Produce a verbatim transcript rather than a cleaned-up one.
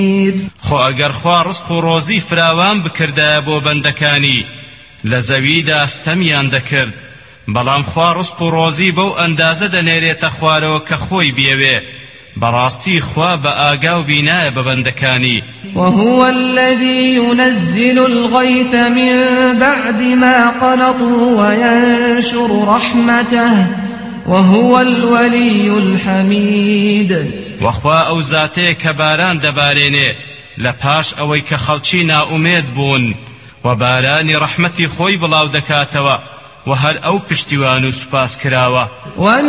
خۆ ئەگەر خوا ڕزق و ڕۆزی فراوان بکردایە بۆ بەندەکانی لە زەویدا ستەمیان دەکرد بەڵام خوا ڕزق و ڕۆزی بەو ئەندازە دەنێرێتە خوارەوە کە خۆی بێوێ بەڕاستی خوا بە ئاگا و بینایە بە بەندەکانی. وهو الذي ينزل الغيث من بعد ما قنطوا وينشر رحمته وهو الولي الحميد. وخوا أو ذاته كباران دبارينه لپاش أوي كخلچينا أميد بون وباران رحمتي خوي بلاو دكاتوا وهر أو پشتوانو سپاس كراوا.